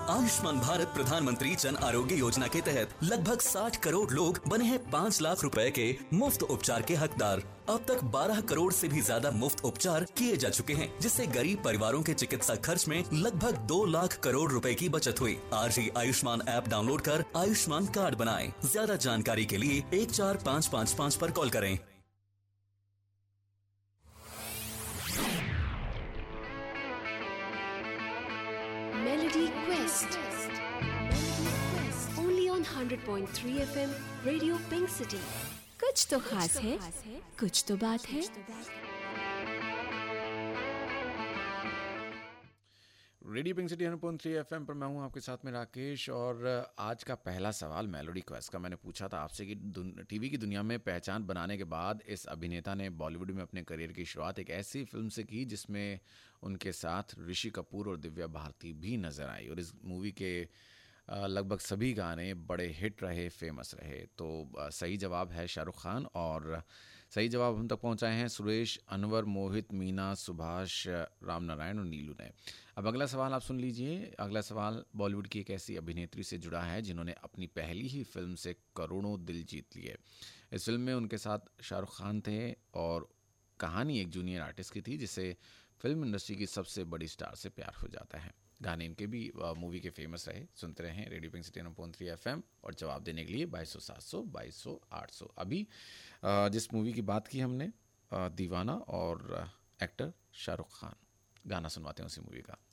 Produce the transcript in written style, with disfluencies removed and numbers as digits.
आयुष्मान भारत प्रधानमंत्री जन आरोग्य योजना के तहत लगभग 60 करोड़ लोग बने हैं 5 लाख रुपए के मुफ्त उपचार के हकदार। अब तक 12 करोड़ से भी ज्यादा मुफ्त उपचार किए जा चुके हैं, जिससे गरीब परिवारों के चिकित्सा खर्च में लगभग 2 लाख करोड़ रुपए की बचत हुई। आज ही आयुष्मान ऐप डाउनलोड कर आयुष्मान कार्ड बनाएं। ज्यादा जानकारी के लिए 14555 पर कॉल करें। Melody Quest. Only on 100.3 FM, Radio Pink City. कुछ तो खास है, कुछ तो बात है। रेडियो पिंक सिटी 100.3 FM पर मैं हूं आपके साथ में राकेश। और आज का पहला सवाल मेलोडी क्वेस्ट का मैंने पूछा था आपसे कि टीवी की दुनिया में पहचान बनाने के बाद इस अभिनेता ने बॉलीवुड में अपने करियर की शुरुआत एक ऐसी फिल्म से की जिसमें उनके साथ ऋषि कपूर और दिव्या भारती भी नजर आई, और इस मूवी के लगभग सभी गाने बड़े हिट रहे, फेमस रहे। तो सही जवाब है शाहरुख खान, और सही जवाब हम तक पहुंचाए हैं सुरेश, अनवर, मोहित, मीना, सुभाष, रामनारायण और नीलू ने। अब अगला सवाल आप सुन लीजिए। अगला सवाल बॉलीवुड की एक ऐसी अभिनेत्री से जुड़ा है जिन्होंने अपनी पहली ही फिल्म से करोड़ों दिल जीत लिए। इस फिल्म में उनके साथ शाहरुख खान थे और कहानी एक जूनियर आर्टिस्ट की थी जिसे फिल्म इंडस्ट्री की सबसे बड़ी स्टार से प्यार हो जाता है। गाने इनके भी मूवी के फेमस रहे। सुनते रहे रेडियो पिंक सिटी 100.3 FM, और जवाब देने के लिए 2200 700 2200 800। अभी जिस मूवी की बात की हमने, दीवाना, और एक्टर शाहरुख खान, गाना सुनवाते हैं उसी मूवी का।